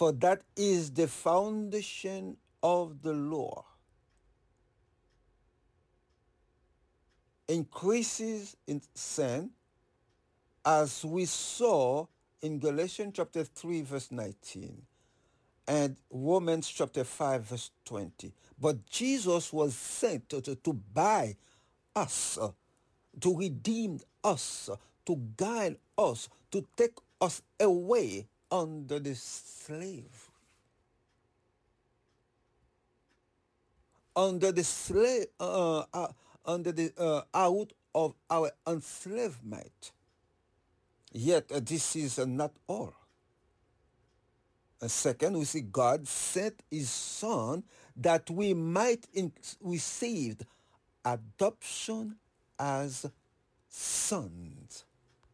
For that is the foundation of the law, increases in sin, as we saw in Galatians chapter 3 verse 19 and Romans chapter 5 verse 20. But Jesus was sent to buy us, to redeem us, to guide us, to take us away under the slave, under the slave, under the out of our enslavement. Yet this is not all. Second, we see God sent His Son that we might receive adoption as sons.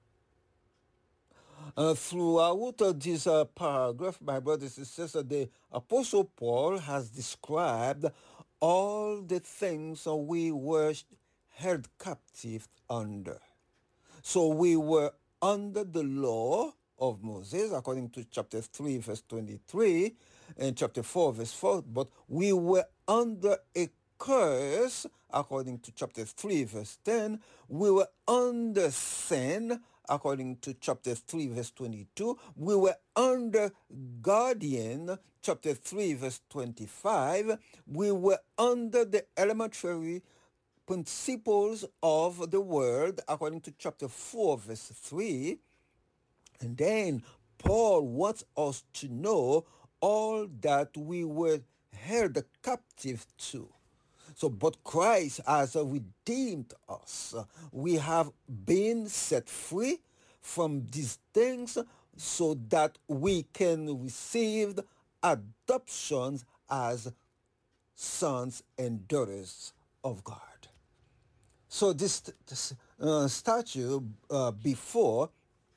Throughout this paragraph, my brothers and sisters, the Apostle Paul has described all the things we were held captive under. So we were under the law of Moses, according to chapter 3, verse 23, and chapter 4, verse 4, but we were under a curse, according to chapter 3, verse 10. We were under sin, according to chapter 3, verse 22. We were under guardian, chapter 3, verse 25. We were under the elementary principles of the world, according to chapter 4, verse 3. And then Paul wants us to know all that we were held captive to. So, but Christ has redeemed us. We have been set free from these things so that we can receive adoptions as sons and daughters of God. So this statue before,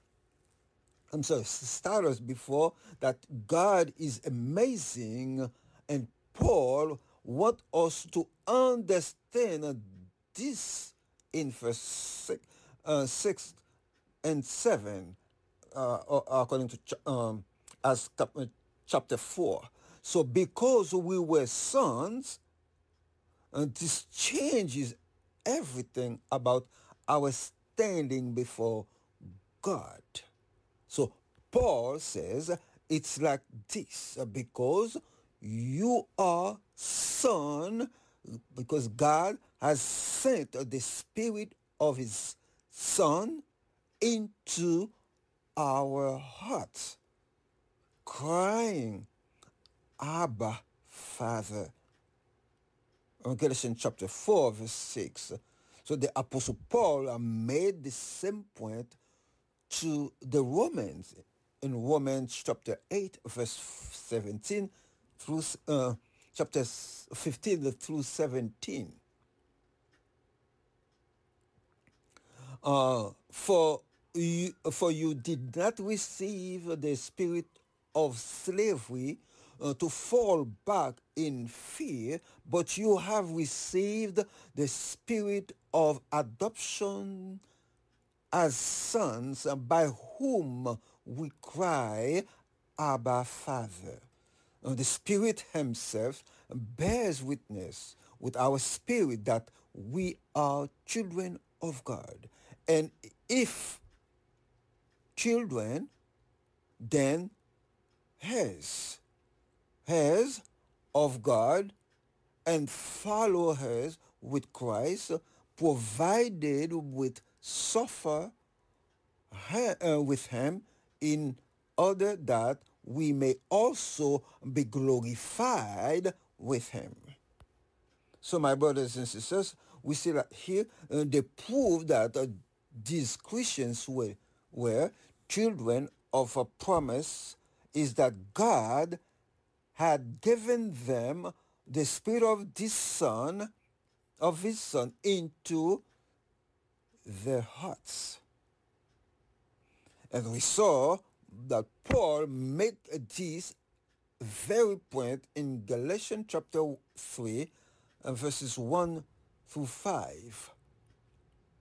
starters before that God is amazing, and Paul wants us to understand this in verse 6 and 7, according to chapter 4. So because we were sons, this changes everything about our standing before God. So Paul says it's like this, because you are son, because God has sent the Spirit of His Son into our hearts, crying, Abba, Father. Galatians chapter 4, verse 6. So the Apostle Paul made the same point to the Romans in Romans chapter 8, verse 17 through chapter 15 through 17. For you did not receive the spirit of slavery to fall back in fear, but you have received the spirit of adoption as sons, by whom we cry, Abba, Father. The Spirit Himself bears witness with our spirit that we are children of God. And if children, then heirs of God, and followers with Christ, provided with suffer with Him, in order that we may also be glorified with Him. So, my brothers and sisters, we see that here they prove that these Christians were children of a promise, is that God had given them the Spirit of this Son, of His Son, into their hearts. And we saw that Paul made this very point in Galatians chapter 3, verses 1 through 5.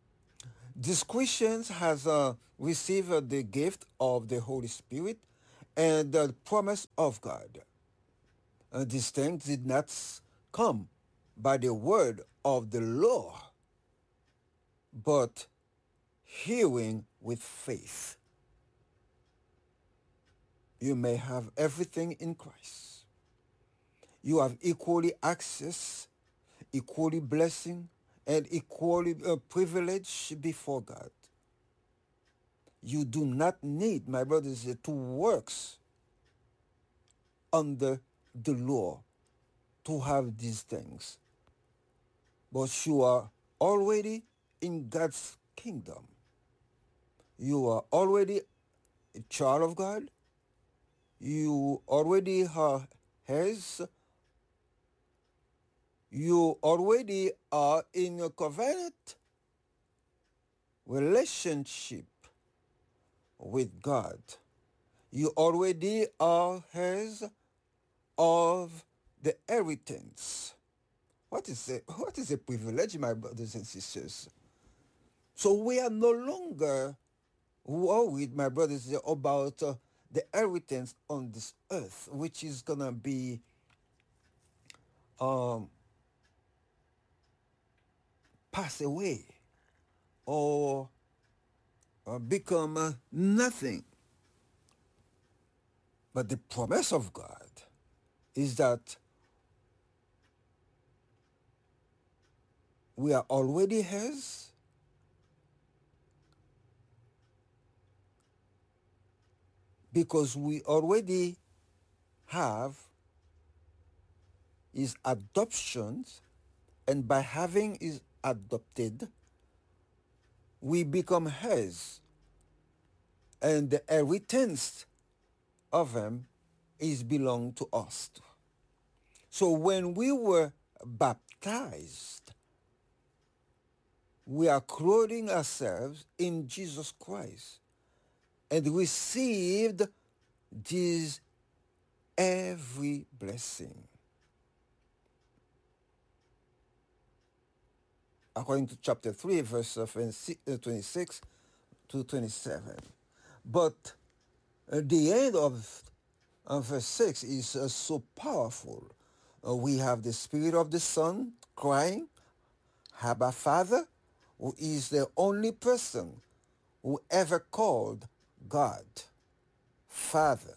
These Christians has received the gift of the Holy Spirit, and the promise of God. These things did not come by the word of the law, but hearing with faith. You may have everything in Christ. You have equally access, equally blessing, and equally privilege before God. You do not need, my brothers, to works under the law to have these things. But you are already in God's kingdom. You are already a child of God. You already are His. You already are in a covenant relationship with God. You already are His of the inheritance. What is a privilege, my brothers and sisters? So we are no longer worried, my brothers, about the inheritance on this earth, which is gonna be um, pass away or become nothing. But the promise of God is that we are already His, because we already have His adoptions, and by having His adopted, we become His, and the inheritance of Him is belong to us. So when we were baptized, we are clothing ourselves in Jesus Christ and received this every blessing. According to chapter 3, verse 26 to 27. But the end of verse 6 is so powerful. We have the Spirit of the Son crying, Abba Father, who is the only person who ever called God Father.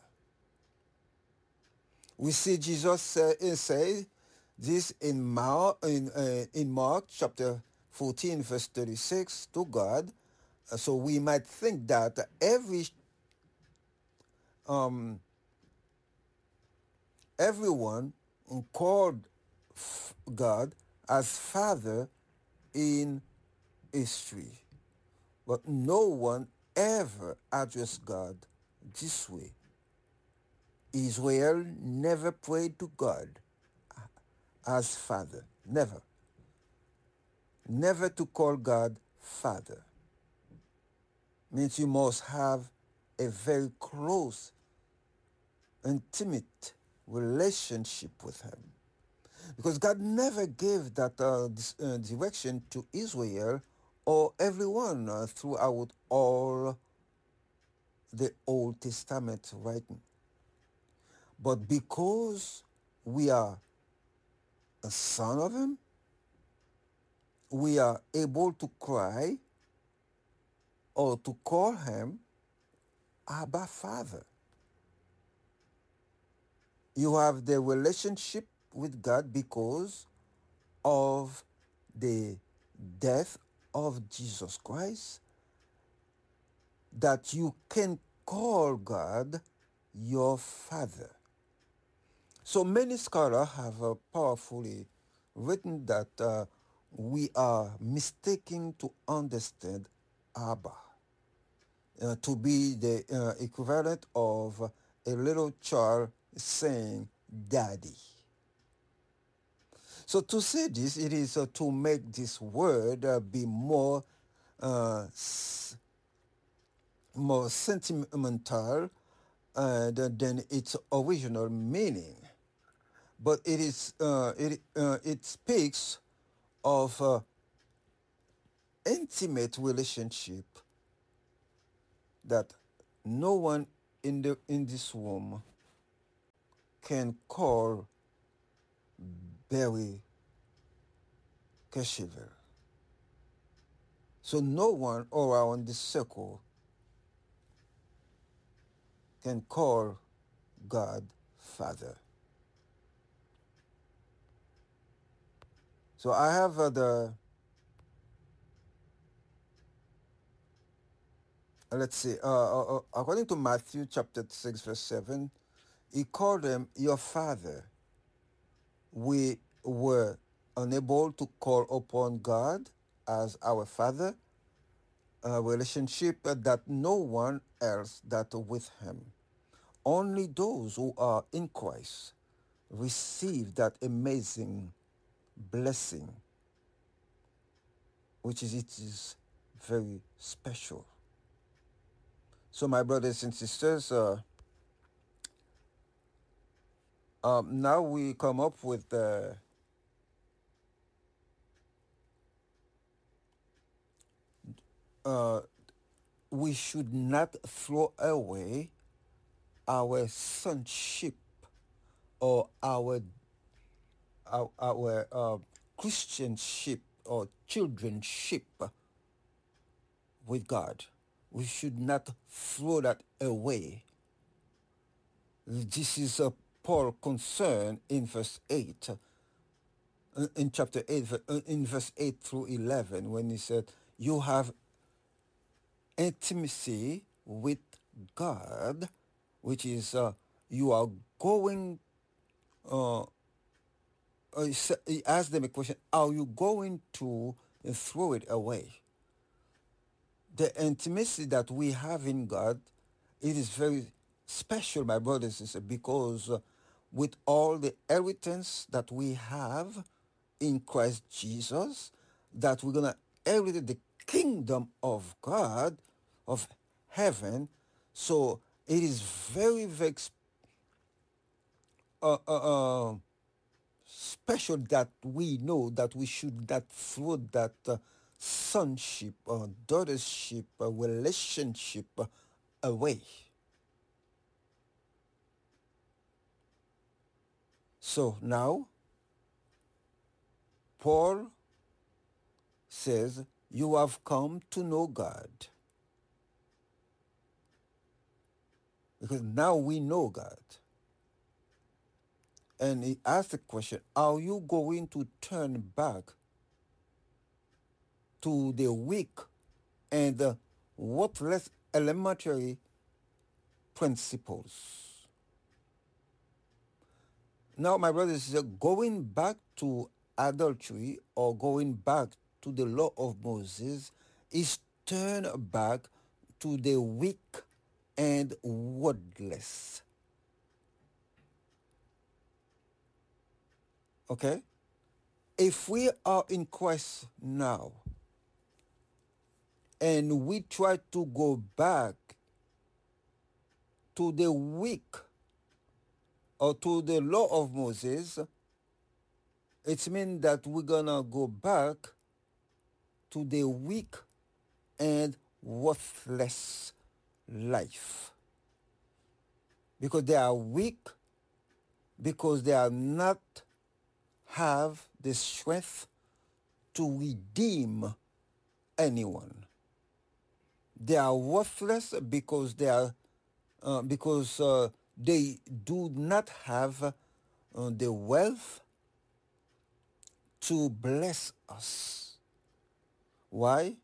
We see Jesus say this in Mark chapter 14, verse 36 to God. So we might think that everyone called God as Father in history, but no one ever addressed God this way. Israel never prayed to God as Father. Never. Never to call God Father. Means you must have a very close, intimate relationship with Him. Because God never gave that direction to Israel or everyone throughout all the Old Testament writing. But because we are a son of Him, we are able to cry or to call Him Abba Father. You have the relationship with God because of the death of Jesus Christ, that you can call God your Father. So many scholars have powerfully written that we are mistaken to understand Abba to be the equivalent of a little child saying daddy. So to say this, it is to make this word be more sentimental than its original meaning. But it speaks of intimate relationship that no one in this room can call Barry Keshever. So no one around this circle can call God Father. So I have let's see, according to Matthew chapter 6, verse 7, he called him your father. We were unable to call upon God as our father, a relationship that no one else that with him. Only those who are in Christ receive that amazing blessing, which is it is very special. So, my brothers and sisters, now we come up with uh, we should not throw away our sonship or our Christianship or childrenship with God. We should not throw that away. This is a Paul concern in verse 8, in chapter 8, in verse 8 through 11, when he said, you have intimacy with God, which is you are going, uh, he asked them a question, are you going to throw it away? The intimacy that we have in God, it is very special, my brothers and sisters, because with all the inheritance that we have in Christ Jesus, that we're going to inherit the kingdom of God, of heaven. So it is very, very uh, uh, uh, special that we know that we should not throw that sonship or daughtership relationship away. So now, Paul says, you have come to know God. Because now we know God. And he asked the question, are you going to turn back to the weak and worthless elementary principles? Now, my brothers, going back to adultery or going back to the law of Moses is turn back to the weak and wordless. Okay? If we are in Christ now and we try to go back to the weak or to the law of Moses, it means that we're gonna go back to the weak and worthless life. Because they are weak, because they are not have the strength to redeem anyone. They are worthless because they do not have the wealth to bless us. Why?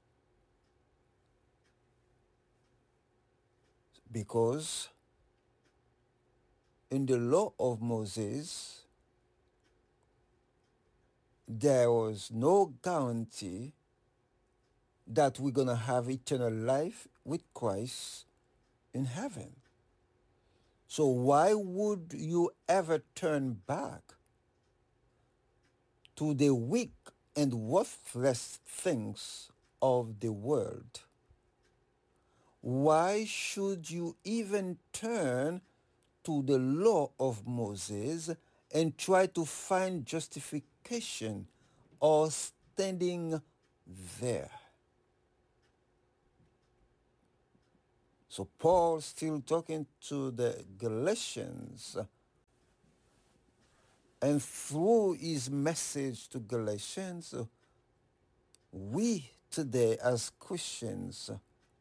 Because in the law of Moses, there was no guarantee that we're going to have eternal life with Christ in heaven. So why would you ever turn back to the weak and worthless things of the world? Why should you even turn to the law of Moses and try to find justification or standing there? So Paul still talking to the Galatians, and through his message to Galatians, we today as Christians,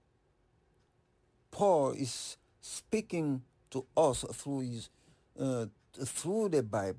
Paul is speaking to us through his through the Bible.